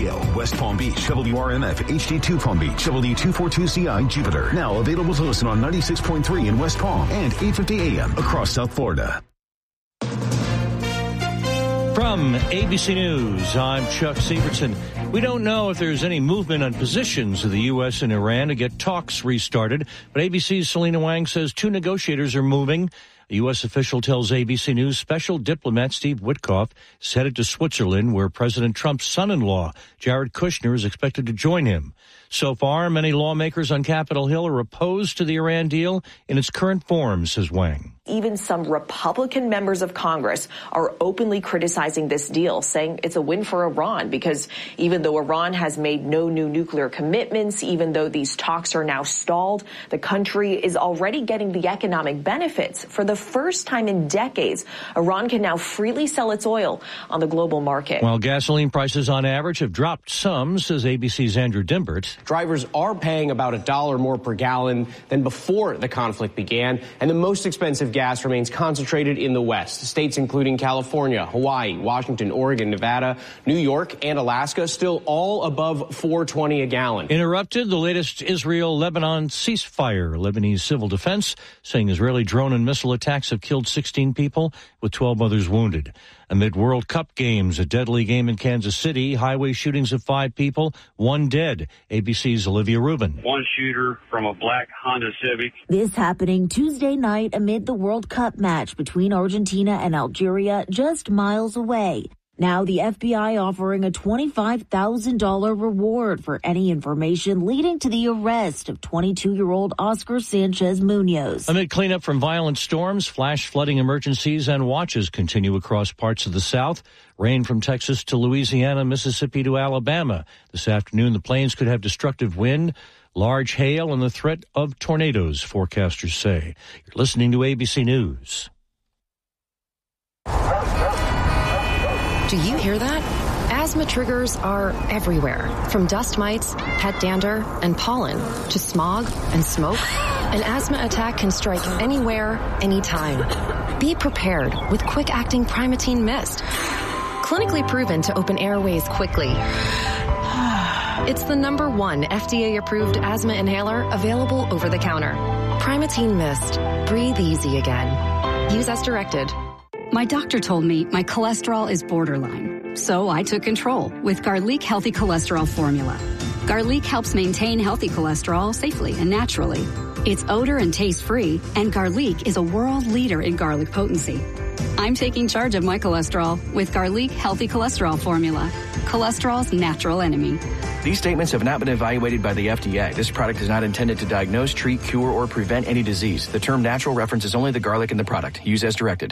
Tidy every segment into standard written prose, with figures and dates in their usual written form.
Radio, West Palm Beach, WRMF, HD2 Palm Beach, W242CI Jupiter. Now available to listen on 96.3 in West Palm and 850 AM across South Florida. From ABC News, I'm Chuck Severson. We don't know if there's any movement on positions of the U.S. and Iran to get talks restarted, but ABC's Selena Wang says 2 negotiators are moving. A U.S. official tells ABC News special diplomat Steve Witkoff is headed to Switzerland, where President Trump's son-in-law, Jared Kushner, is expected to join him. So far, many lawmakers on Capitol Hill are opposed to the Iran deal in its current form, says Wang. Even some Republican members of Congress are openly criticizing this deal, saying it's a win for Iran because even though Iran has made no new nuclear commitments, even though these talks are now stalled, the country is already getting the economic benefits. For the first time in decades, Iran can now freely sell its oil on the global market. While gasoline prices on average have dropped some, says ABC's Andrew Dimbert. Drivers are paying about $1 more per gallon than before the conflict began, and the most expensive gas remains concentrated in the West. States including California, Hawaii, Washington, Oregon, Nevada, New York, and Alaska still all above $4.20 a gallon. Interrupted, the latest Israel-Lebanon ceasefire. Lebanese civil defense saying Israeli drone and missile attacks have killed 16 people with 12 others wounded. Amid World Cup games, a deadly game in Kansas City, highway shootings of 5 people, 1 dead. ABC's Olivia Rubin. One shooter from a black Honda Civic. This happening Tuesday night amid the World Cup match between Argentina and Algeria just miles away. Now the FBI offering a $25,000 reward for any information leading to the arrest of 22-year-old Oscar Sanchez Munoz. Amid cleanup from violent storms, flash flooding emergencies and watches continue across parts of the South. Rain from Texas to Louisiana, Mississippi to Alabama. This afternoon, the plains could have destructive wind, large hail, and the threat of tornadoes, forecasters say. You're listening to ABC News. Do you hear that? Asthma triggers are everywhere, from dust mites, pet dander, and pollen, to smog and smoke. An asthma attack can strike anywhere, anytime. Be prepared with quick-acting Primatene Mist. Clinically proven to open airways quickly. It's the #1 FDA-approved asthma inhaler available over the counter. Primatene Mist. Breathe easy again. Use as directed. My doctor told me my cholesterol is borderline, so I took control with Garlic Healthy Cholesterol Formula. Garlic helps maintain healthy cholesterol safely and naturally. It's odor and taste-free, and Garlic is a world leader in garlic potency. I'm taking charge of my cholesterol with Garlic Healthy Cholesterol Formula, cholesterol's natural enemy. These statements have not been evaluated by the FDA. This product is not intended to diagnose, treat, cure, or prevent any disease. The term natural references only the garlic in the product. Use as directed.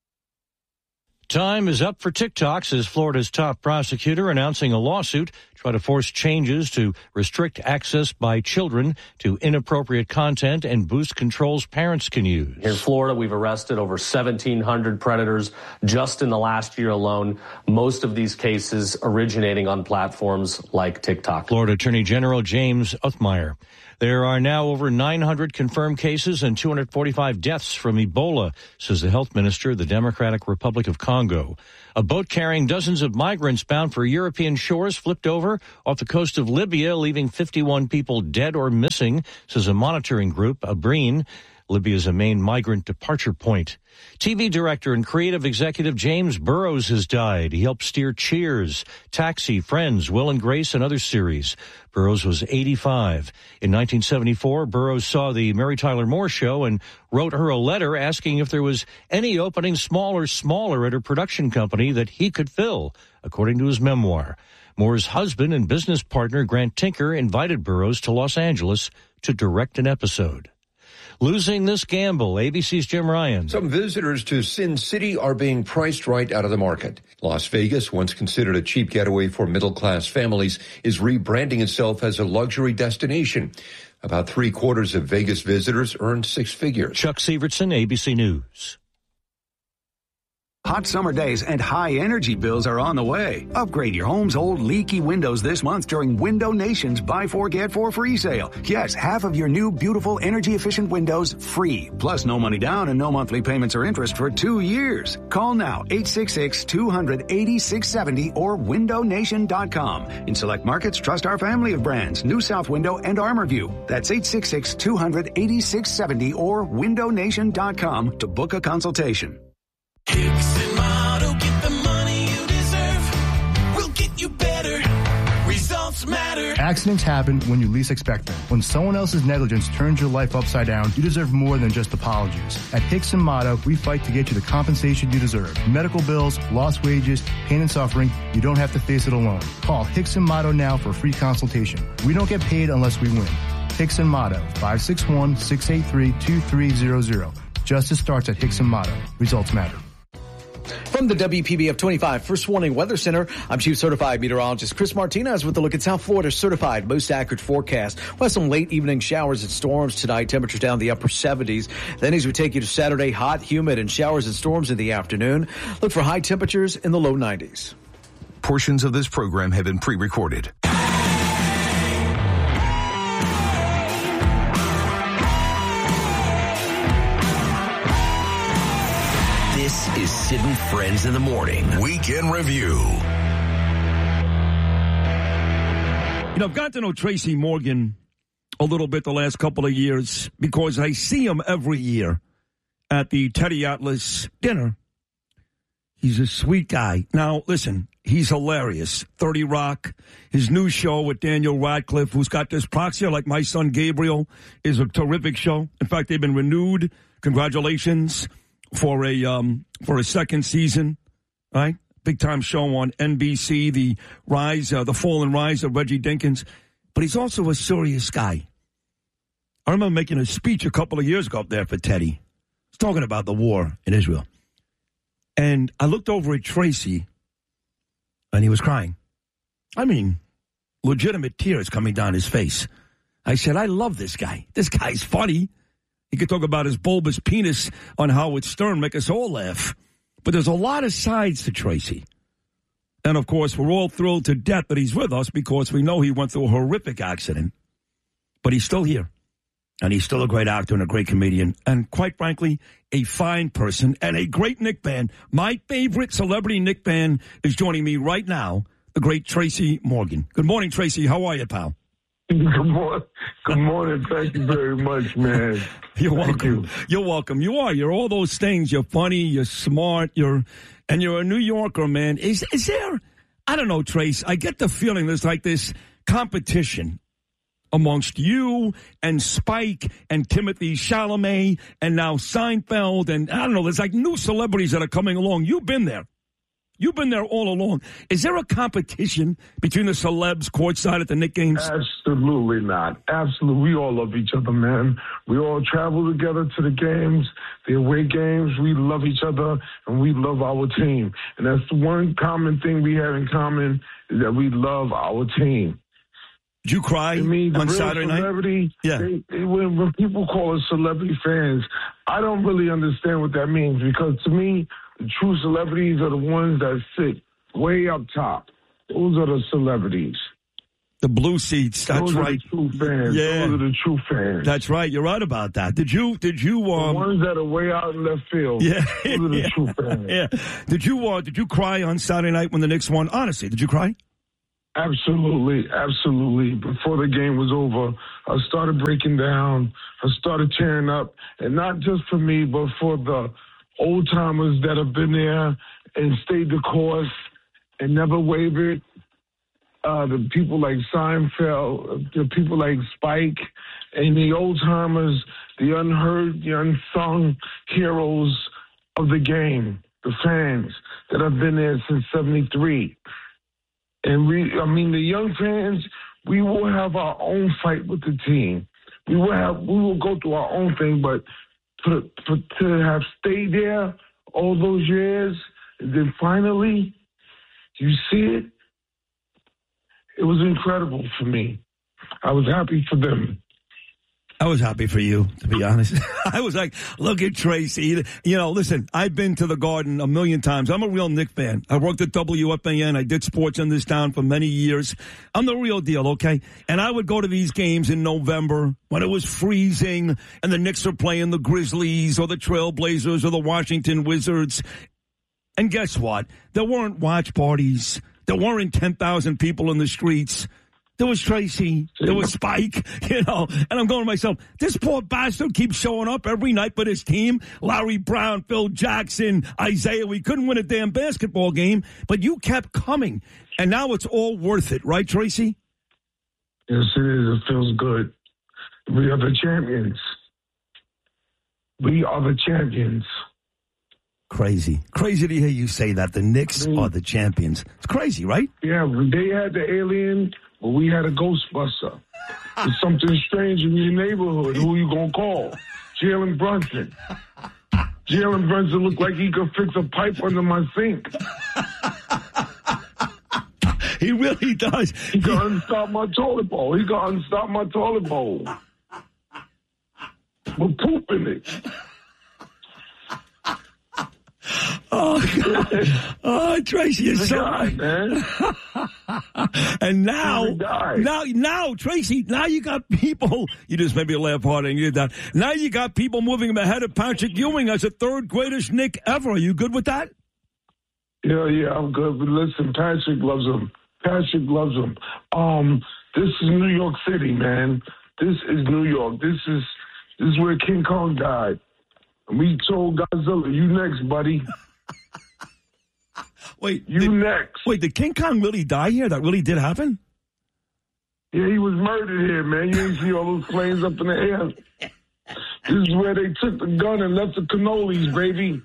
Time is up for TikTok, says Florida's top prosecutor, announcing a lawsuit to try to force changes to restrict access by children to inappropriate content and boost controls parents can use. Here in Florida, we've arrested over 1,700 predators just in the last year alone, most of these cases originating on platforms like TikTok. Florida Attorney General James Othmeyer. There are now over 900 confirmed cases and 245 deaths from Ebola, says the health minister of the Democratic Republic of Congo. A boat carrying dozens of migrants bound for European shores flipped over off the coast of Libya, leaving 51 people dead or missing, says a monitoring group, Abreen. Libya is a main migrant departure point. TV director and creative executive James Burrows has died. He helped steer Cheers, Taxi, Friends, Will and Grace, and other series. Burrows was 85. In 1974, Burrows saw the Mary Tyler Moore Show and wrote her a letter asking if there was any opening smaller at her production company that he could fill, according to his memoir. Moore's husband and business partner, Grant Tinker, invited Burrows to Los Angeles to direct an episode. Losing this gamble, ABC's Jim Ryan. Some visitors to Sin City are being priced right out of the market. Las Vegas, once considered a cheap getaway for middle-class families, is rebranding itself as a luxury destination. About 3/4 of Vegas visitors earned 6 figures. Chuck Severson, ABC News. Hot summer days and high energy bills are on the way. Upgrade your home's old leaky windows this month during Window Nation's Buy 4 Get 4 free sale. Yes, half of your new beautiful energy efficient windows free. Plus no money down and no monthly payments or interest for 2 years. Call now 866-200-8670 or windownation.com. In select markets, trust our family of brands, New South Window and ArmorView. That's 866-200-8670 or windownation.com to book a consultation. Hicks and Motto, get the money you deserve. We'll get you better. Results matter. Accidents happen when you least expect them. When someone else's negligence turns your life upside down, you deserve more than just apologies. At Hicks and Motto, we fight to get you the compensation you deserve. Medical bills, lost wages, pain and suffering, you don't have to face it alone. Call Hicks and Motto now for a free consultation. We don't get paid unless we win. Hicks and Motto, 561-683-2300. Justice starts at Hicks and Motto. Results matter. From the WPBF 25 First Warning Weather Center, I'm Chief Certified Meteorologist Chris Martinez with a look at South Florida's certified most accurate forecast. We'll have some late evening showers and storms tonight, temperatures down in the upper 70s. Then as we take you to Saturday, hot, humid, and showers and storms in the afternoon. Look for high temperatures in the low 90s. Portions of this program have been pre-recorded. This is Sid and Friends in the Morning. Weekend Review. You know, I've got to know Tracy Morgan a little bit the last couple of years because I see him every year at the Teddy Atlas dinner. He's a sweet guy. Now, listen, he's hilarious. 30 Rock, his new show with Daniel Radcliffe, who's got dyspraxia like my son Gabriel, is a terrific show. In fact, they've been renewed. Congratulations for a second season, right? Big time show on NBC, the fall and rise of Reggie Dinkins. But he's also a serious guy. I remember making a speech a couple of years ago up there for Teddy. He's talking about the war in Israel. And I looked over at Tracy, and he was crying. I mean, legitimate tears coming down his face. I said, I love this guy. This guy's funny. He could talk about his bulbous penis on Howard Stern, make us all laugh. But there's a lot of sides to Tracy. And, of course, we're all thrilled to death that he's with us because we know he went through a horrific accident. But he's still here. And he's still a great actor and a great comedian. And, quite frankly, a fine person and a great Knick fan. My favorite celebrity Knick fan is joining me right now, the great Tracy Morgan. Good morning, Tracy. How are you, pal? Good morning. Thank you very much, man. You're welcome. You're welcome. You are. You're all those things. You're funny. You're smart. You're a New Yorker, man. Is there? I don't know, Trace. I get the feeling there's like this competition amongst you and Spike and Timothy Chalamet and now Seinfeld and I don't know. There's like new celebrities that are coming along. You've been there. You've been there all along. Is there a competition between the celebs courtside at the Knick games? Absolutely not. Absolutely. We all love each other, man. We all travel together to the games, the away games. We love each other, and we love our team. And that's the one common thing we have in common is that we love our team. Did you cry on Saturday night? Yeah. When people call us celebrity fans, I don't really understand what that means because to me, the true celebrities are the ones that sit way up top. Those are the celebrities. The blue seats. That's right. Those are the true fans. Yeah. Those are the true fans. That's right. You're right about that. Did you? The ones that are way out in left field. Yeah. Those are the true fans. Yeah. Did you cry on Saturday night when the Knicks won? Honestly, did you cry? Absolutely. Absolutely. Before the game was over, I started breaking down. I started tearing up. And not just for me, but for the old-timers that have been there and stayed the course and never wavered. The people like Seinfeld, the people like Spike, and the old-timers, the unheard, the unsung heroes of the game, the fans that have been there since 73. And the young fans, we will have our own fight with the team. We will go through our own thing, but to have stayed there all those years, and then finally you see it, it was incredible for me. I was happy for them. I was happy for you, to be honest. I was like, look at Tracy. You know, listen, I've been to the Garden a million times. I'm a real Knick fan. I worked at WFAN. I did sports in this town for many years. I'm the real deal, okay? And I would go to these games in November when it was freezing and the Knicks are playing the Grizzlies or the Trailblazers or the Washington Wizards. And guess what? There weren't watch parties. There weren't 10,000 people in the streets. There was Tracy. There was Spike, you know. And I'm going to myself, this poor bastard keeps showing up every night with his team. Larry Brown, Phil Jackson, Isaiah. We couldn't win a damn basketball game, but you kept coming. And now it's all worth it, right, Tracy? Yes, it is. It feels good. We are the champions. We are the champions. Crazy. Crazy to hear you say that. The Knicks are the champions. It's crazy, right? Yeah, they had the alien. Well, we had a Ghostbuster. There's something strange in your neighborhood. Who you gonna call? Jalen Brunson. Jalen Brunson looked like he could fix a pipe under my sink. He really does. He can unstop my toilet bowl. We're pooping it. Oh, Tracy, you're so guy, man. And now, Tracy, now you got people. You just made me laugh hard and you did that. Now you got people moving him ahead of Patrick Ewing as the third greatest Knick ever. Are you good with that? Yeah, I'm good. But listen, Patrick loves him. This is New York City, man. This is New York. This is where King Kong died. And we told Godzilla, you next, buddy. Wait, next. Wait, did King Kong really die here? That really did happen? Yeah, he was murdered here, man. You didn't see all those flames up in the air. This is where they took the gun and left the cannolis, baby.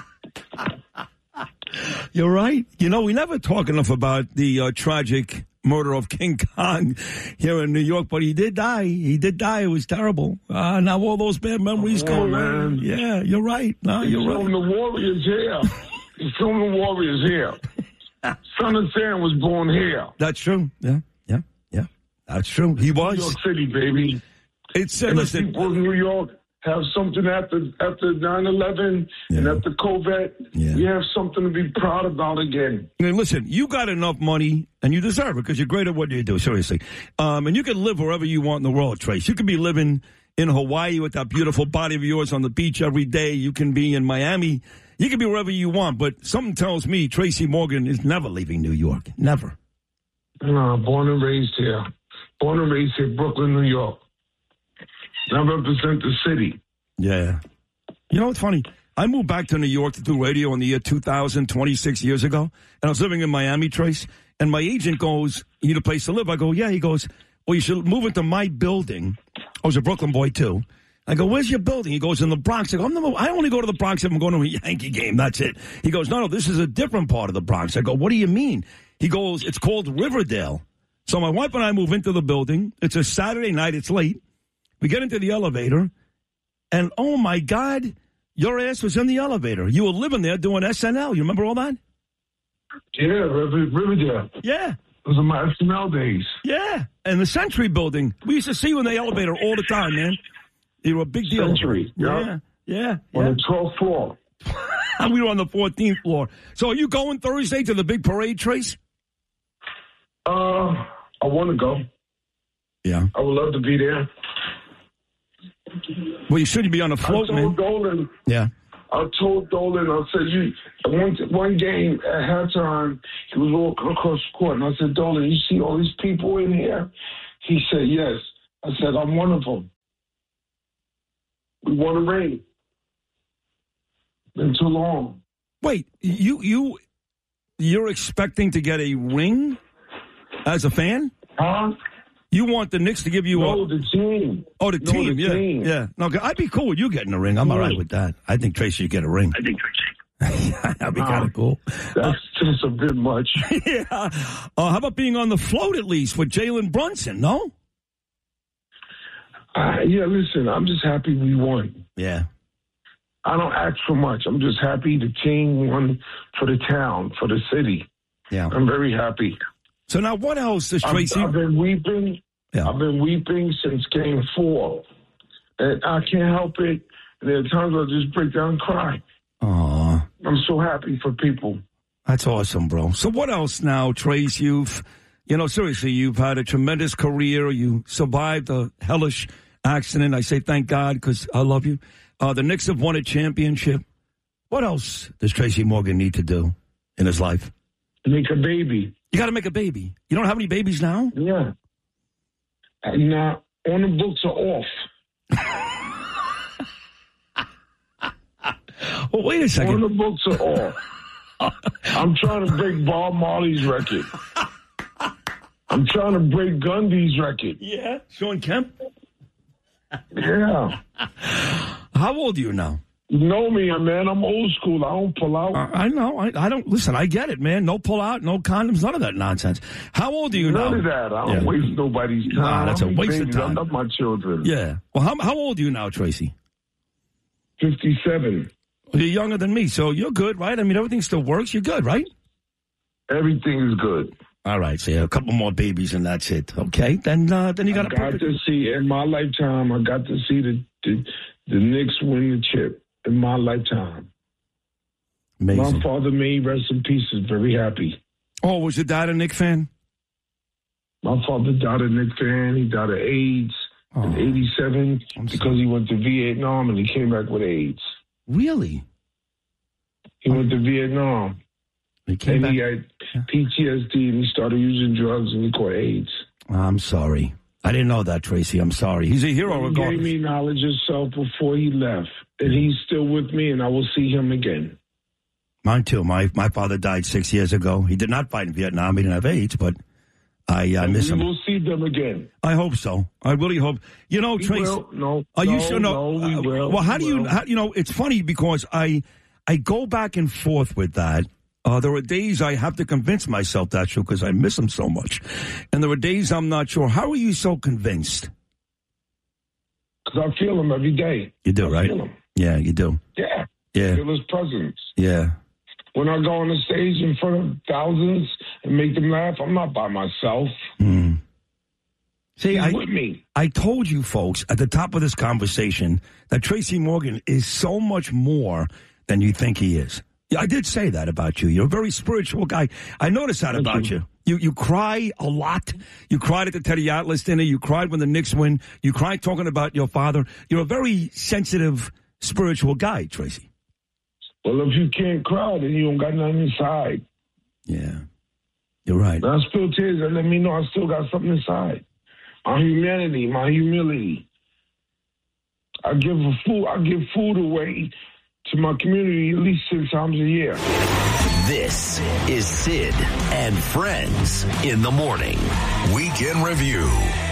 You're right. You know, we never talk enough about the tragic murder of King Kong here in New York, but he did die. It was terrible. Now all those bad memories go away. Man. Yeah, you're right. No, you're right. The Warriors here. He's from the Warriors here. Son of Sam was born here. That's true. Yeah. That's true. He was. New York City, baby. It's listen, people in New York have something after 9/11 and after COVID. Yeah. We have something to be proud about again. And listen, you got enough money, and you deserve it because you're great at what you do, seriously. And you can live wherever you want in the world, Trace. You could be living in Hawaii with that beautiful body of yours on the beach every day. You can be in Miami. You can be wherever you want, but something tells me Tracy Morgan is never leaving New York. Never. No, born and raised here. Brooklyn, New York. I represent the city. Yeah. You know what's funny? I moved back to New York to do radio in the year 2000, 26 years ago, and I was living in Miami, Trace, and my agent goes, you need a place to live? I go, yeah. He goes, well, you should move into my building. I was a Brooklyn boy, too. I go, where's your building? He goes, in the Bronx. I go, I only go to the Bronx if I'm going to a Yankee game. That's it. He goes, no, this is a different part of the Bronx. I go, what do you mean? He goes, it's called Riverdale. So my wife and I move into the building. It's a Saturday night. It's late. We get into the elevator, and oh, my God, your ass was in the elevator. You were living there doing SNL. You remember all that? Yeah, Riverdale. Yeah. Those are my SNL days. Yeah. And the Century building. We used to see you in the elevator all the time, man. You were a big deal. Century. Yeah. On the 12th floor. We were on the 14th floor. So are you going Thursday to the big parade, Trace? I want to go. Yeah. I would love to be there. Well, you shouldn't be on a float, man. Dolan. Yeah. I told Dolan, I said, one game at halftime, he was walking across the court, and I said, Dolan, you see all these people in here? He said, yes. I said, I'm one of them. We want a ring. Been too long. Wait, you're expecting to get a ring as a fan? Huh? You want the Knicks to give you the team. Oh, the team, yeah. No, I'd be cool with you getting a ring. I'm all right with that. I think Tracy should get a ring. That'd be kind of cool. That's just a bit much. Yeah. How about being on the float at least with Jalen Brunson, no? Yeah, listen, I'm just happy we won. Yeah. I don't ask for much. I'm just happy the team won for the town, for the city. Yeah. I'm very happy. So now what else does Tracy... I've been weeping. Yeah. I've been weeping since Game 4. And I can't help it. And there are times I just break down and cry. Aw. I'm so happy for people. That's awesome, bro. So what else now, Trace? Seriously, you've had a tremendous career. You survived a hellish accident. I say thank God because I love you. The Knicks have won a championship. What else does Tracy Morgan need to do in his life? Make a baby. You got to make a baby. You don't have any babies now? Yeah. Now, on the books are off. Well, wait a second. On the books are off. I'm trying to break Bob Marley's record. I'm trying to break Gundy's record. Yeah? Sean Kemp? Yeah. How old are you now? You know me, man. I'm old school. I don't pull out. I know. I don't. Listen, I get it, man. No pull out, no condoms, none of that nonsense. How old are you now? None of that. I don't waste nobody's time. Nah, that's a waste of time. I love my children. Yeah. Well, how old are you now, Tracy? 57. Well, you're younger than me, so you're good, right? I mean, everything still works. You're good, right? Everything is good. All right, so a couple more babies and that's it. Okay, then you got to see in my lifetime. I got to see the Knicks win the chip in my lifetime. Amazing. My father, may he rest in peace, is very happy. Oh, was your dad a Knicks fan? My father died a Knicks fan. He died of AIDS in '87 because he went to Vietnam and he came back with AIDS. Really? He went to Vietnam. He came back. He had PTSD and he started using drugs and he caught AIDS. I'm sorry. I didn't know that, Tracy. I'm sorry. He's a hero regardless. He gave me knowledge of self before he left. And he's still with me and I will see him again. Mine too. My father died 6 years ago. He did not fight in Vietnam. He didn't have AIDS, but I miss him. We will see them again. I hope so. I really hope. You know, Tracy. No, are you sure? No, we will. Well, how do you know, it's funny because I go back and forth with that. There are days I have to convince myself that's true because I miss him so much. And there are days I'm not sure. How are you so convinced? Because I feel him every day. You do, right? Feel him. Yeah, you do. Yeah. Yeah. I feel his presence. Yeah. When I go on the stage in front of thousands and make them laugh, I'm not by myself. See, He's with me. I told you folks at the top of this conversation that Tracy Morgan is so much more than you think he is. Yeah, I did say that about you. You're a very spiritual guy. I noticed that about you. You cry a lot. You cried at the Teddy Atlas dinner. You cried when the Knicks win. You cried talking about your father. You're a very sensitive, spiritual guy, Tracy. Well, if you can't cry, then you don't got nothing inside. Yeah, you're right. When I spill tears, that let me know I still got something inside. My humanity, my humility. I give food away to my community at least 6 times a year. This is Sid and Friends in the Morning. Weekend Review.